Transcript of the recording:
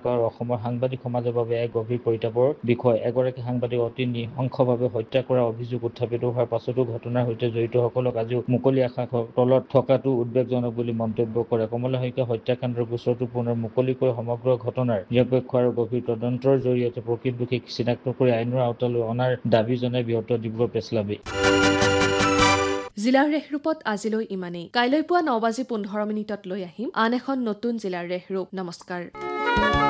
আৰু অসমৰ সাংবাদিক সমাজৰ বাবে এক গভীৰ পৰিতাপৰ বিষয়। এগৰাকী সাংবাদিক অতি নৃশংসভাৱে হত্যা কৰাৰ অভিযোগ উত্থাপিত হোৱাৰ পাছতো ঘটনাৰ সৈতে জড়িতসকলক আজিও মুকলি আকাশৰ তলত থকাটো উদ্বেগজনক বুলি মন্তব্য কৰে। কমলা শইকীয়া হত্যাকাণ্ডৰ গোচৰটো পুনৰ মুকলিকৈ সমগ্ৰ ঘটনাৰ নিৰপেক্ষ আৰু গভীৰ তদন্তৰ জৰিয়তে প্ৰকৃত দোষীক চিনাক্ত কৰি আইনৰ আওতালৈ অনাৰ দাবী জনাই বৃহৎ ডিব্ৰুগড় প্ৰেছক্লাবে। জিলাৰ ৰেহৰূপত আজিলৈ ইমানেই। কাইলৈ পুৱা 9:15 লৈ আহিম আন এখন নতুন জিলাৰ ৰেহৰূপ। নমস্কাৰ।